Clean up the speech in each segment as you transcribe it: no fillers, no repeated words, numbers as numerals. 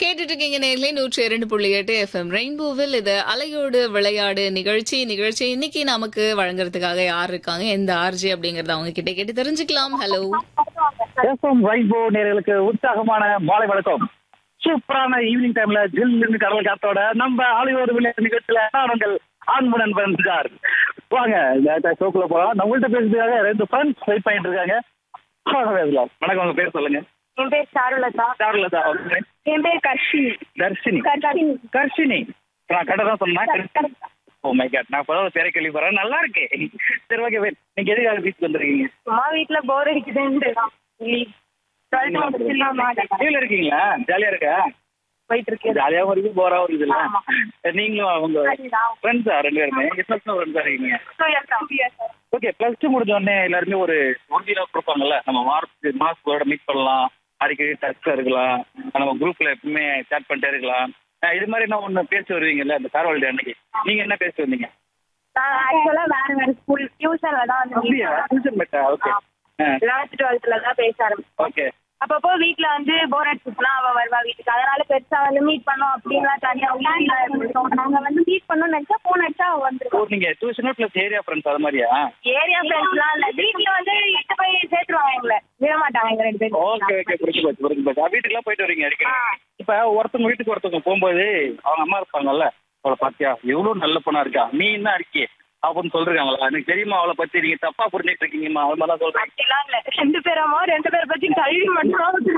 கேட்டுட்டு இருக்கீங்க நேர்ல 102.8 FM ரெயின்போவில் இது அலையோடு விளையாடு நிகழ்ச்சி இன்னைக்கு நமக்கு வழங்குறதுக்காக யார் இருக்காங்க எந்த ஆர்ஜி அப்படிங்கறத அவங்க கிட்ட கேட்டு தெரிஞ்சுக்கலாம். ஹலோ எஃப்எம் ரெயின்போ நேயர்களுக்கு உற்சாகமான மாலை வணக்கம். சூப்பரான ஈவினிங் டைம்ல ஜில்லுன்னு கடல் காத்தோட நம்ம அலையோடு விளையாட்டு நிகழ்ச்சியில நாங்கள் ஆண்பு நண்பன் சார் வாங்க ஷோக்குள்ள போகலாம். நம்மள்ட்ட பேசுறதுக்காக 2 ஃப்ரெண்ட்ஸ் வெயிட் பண்ணிட்டு இருக்காங்க. பேசலாம். வணக்கம், உங்க பேர் சொல்லுங்க. என் பேர் சாருலதா. சாருலதா. என் பேர் கர்ஷினி. கர்ஷினி நான் கடை தான் சொன்னேன். ஓ மை காட், நான் இப்பதான் பேரை கேள்விப்படுறேன். நல்லா இருக்கு. சரி, ஓகே. நீங்க எதுக்காக பீச் வந்துருக்கீங்க? அம்மா வீட்டுல போர் அடிக்குதுன்னு கீழே இருக்கீங்களா? ஜாலியா இருக்கா? போயிட்டு இருக்கேன். ஜாலியாவும் இருக்கு, போராவும் இருக்குது இல்ல? நீங்களும் அவங்க ஃப்ரெண்ட்ஸா 2 பேருமே? எத்தனை ஃப்ரெண்ட்ஸா இருக்கீங்க? ஓகே, +2 முடிஞ்ச உடனே எல்லாருமே ஒரு உறுதியாக கொடுப்பாங்கல்ல, நம்ம மாஸ்களோட மீட் பண்ணலாம், அடிக்கடி டச்ல இருக்கலாம், நம்ம குரூப்ல எப்பவுமே சேட் பண்ணிட்டே இருக்கலாம். இது மாதிரி என்ன ஒண்ணு பேசி வருவீங்கல்ல இந்த ஃபேர்வெல் டே அன்னைக்கு, நீங்க என்ன பேசி வந்தீங்க? ஆக்சுவலா வேற ஸ்கூல் டியூஷன்ல தான் வந்து அப்படியா? டியூஷன் மேட்டா? ஓகே. 11th 12th தான் பேச ஆரம்பிச்சோம். ஓகே. அப்பப்போ வீட்டுல வந்து போர் அடிச்சுனா அவ வருவா வீட்டுக்கு. அதனால பெருசா வந்து மீட் பண்ணோம் அப்படின்லாம் தனியா இருந்தோம். நாங்க வந்து மீட் பண்ணோம்னு நினைச்சா போன் அடிச்சா அவ வந்துருவோம். நீங்க டியூஷன் பிளஸ் ஏரியா ஃப்ரெண்ட்ஸ் அது மாதிரியா? ஏரியா ஃப்ரெண்ட்ஸ்லாம் இல்ல, வீட்டுல வந்து இட்டு போய் சேர்த்துருவாங்க, எங்களை விட மாட்டாங்க எங்க 2 பேரும். ஓகே. புரிஞ்சு போச்சு. வீட்டுக்குலாம் போயிட்டு வரீங்க அடிக்கடி? இப்ப ஒருத்தவங்க வீட்டுக்கு ஒருத்தவங்க போகும்போது அவங்க அம்மா இருப்பாங்கல்ல, அவளை பாத்தியா எவ்வளவு நல்ல பொண்ணா இருக்கா, நீ என்ன இருக்கே அப்படின்னு சொல்றாங்களா? எனக்கு தெரியுமா அவளை பத்தி, நீங்க தப்பா புரிஞ்சிட்டு இருக்கீங்கம்மா, அது மாதிரிதான் சொல்றேன். அப்படிலாம் இல்ல, 2 பேரை பத்தி கல்வி மட்டும்.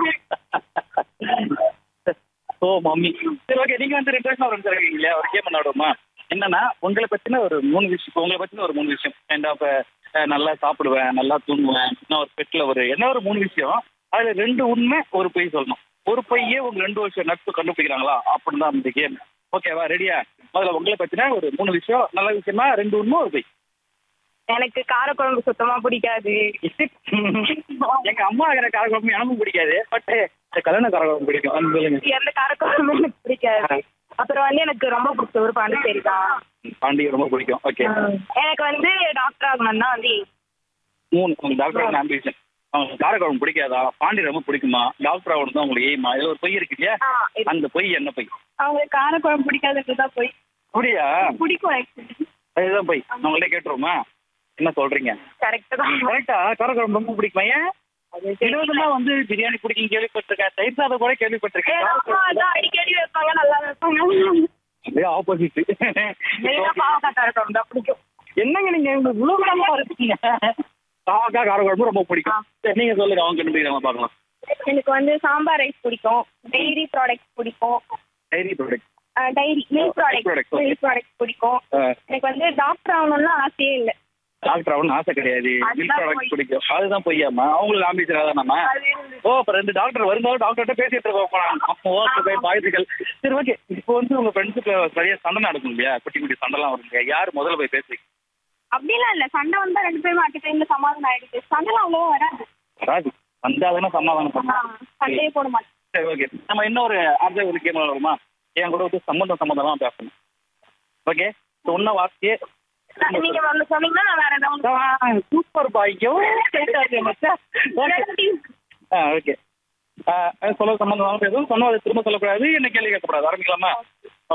ஓ மம்மி. சரி, ஓகே. நீங்க வந்து 2 வருஷம் ஃப்ரெண்ட்ஸ் இருக்கீங்களா? ஒரு கேம் விளையாடுவோமா? என்னன்னா, உங்களை பத்தின ஒரு 3 விஷயம். உங்களை பத்தின ஒரு 3 விஷயம். இப்ப நல்லா சாப்பிடுவேன், நல்லா தூங்குவேன், இன்னும் ஒரு பெட்ல என்ன ஒரு 3 விஷயம். அதுல 2 உண்மை, ஒரு பொய் சொல்லணும். ஒரு பொய்யே உங்க 2 வருஷம் நட்பு கண்டுபிடிக்கிறாங்களா அப்படின்னு தான் இந்த கேம். ஓகேவா? ரெடியா? முதல்ல உங்களை பத்தின ஒரு 3 விஷயம், நல்ல விஷயமா 2 உண்மை, ஒரு பொய். எனக்கு காரக்குழம்பு சுத்தமா பிடிக்காது. எங்க அம்மா எனக்கு காரக்குழம்பு எனக்கும் பிடிக்காது. பட் கல்யாண காரக்குழம்பு பிடிக்கும். எந்த காரக்குழம்பு எனக்கு பிடிக்காது. அப்புறம் வந்து எனக்கு ரொம்ப பிடிச்ச ஒரு பாண்டிச்சேரி தான். பாண்டி ரொம்ப பிடிக்கும். ஓகே. எனக்கு வந்து டாக்டர் ஆகணும் தான் வந்து 3 டாக்டர் ஆம்பிஷன். அவங்களுக்கு காரக்குழம்பு பிடிக்காதா? பாண்டி ரொம்ப பிடிக்குமா? டாக்டர் ஆகணும் தான் உங்களுக்கு எய்மா? இதுல ஒரு பொய் இருக்கு இல்லையா? அந்த பொய் என்ன பொய்? அவங்களுக்கு காரக்குழம்பு பிடிக்காதுன்றதுதான் போய். அப்படியா? பிடிக்கும். அதுதான் பொய். உங்கள்ட்ட கேட்டுருவோமா? என்ன சொல்றீங்க? கரெக்ட் தான். கரெக்டா? காரக்குழம்பு ரொம்ப பிடிக்குமா? ஏன்? சிலவதெல்லாம் வந்து பிரியாணி பிடிக்கும் கேள்விப்பட்டிருக்கேன், தயிர் சாதம் கூட கேள்விப்பட்டிருக்கேன். அடிக்கடி வைப்பாங்க, நல்லா வைப்பாங்க. ஆப்போசிட். பாவக்காய் காரக்குழம்பு தான் பிடிக்கும். என்னங்க நீங்க உலகமா இருக்கீங்க? பாவக்காய் காரக்குழம்பு ரொம்ப பிடிக்கும். சரி, நீங்க சொல்லுங்க, அவங்க கண்டுபிடிக்காம பார்க்கலாம். எனக்கு வந்து சாம்பார் ரைஸ் பிடிக்கும், டெய்ரி ப்ராடக்ட்ஸ் பிடிக்கும். Diary product? மில்க் ப்ராடக்ட் பிடிக்கும். எனக்கு வந்து டாக்டர் ஆகணும்னு ஆசையே இல்லை. டாக்டர் ஆகணும்னு ஆசை கிடையாது, மில்க் ப்ராடக்ட் பிடிக்கும். அதுதான் பொய்யாமா? அவங்களுக்கு ஆம்பிஷன் அதானம்மா? ஓ, அப்ப 2 டாக்டர் வரும்போது டாக்டர்கிட்ட பேசிட்டு இருக்கோம். வாழ்த்துக்கள். சரி, ஓகே. இப்போ வந்து உங்க ஃப்ரெண்ட்ஸுக்கு சரியா சண்டை நடக்கும் இல்லையா? குட்டி குட்டி சண்டைலாம் வருங்க. யாரு முதல்ல போய் பேசுறீங்க? அப்படிலாம் இல்ல, சண்டை வந்தா 2 பேரும் மாட்டிட்டு இந்த சமாதானம் ஆயிடுச்சு. சண்டைலாம் அவ்வளவா வராது. வந்தாதானே சமாதானம் பண்ணலாம். சண்டையே போட மாட்டேன். சரி, ஓகே. நம்ம இன்னொரு ஒரு கேம் வருமா? என் கூட வந்து சம்பந்தமா பேசணும். ஓகே. ஒன்ன வார்த்தையே நீங்க வந்து சொன்னீங்கன்னா நான் வேற ஏதாவது. சூப்பர் பாய்க்கும். ஓகே. சொல்ல சம்பந்தமா பேசணும். சொன்னா திரும்ப சொல்லக்கூடாது, என்ன கேள்வி கேட்கக்கூடாது. ஆரம்பிக்கலாமா?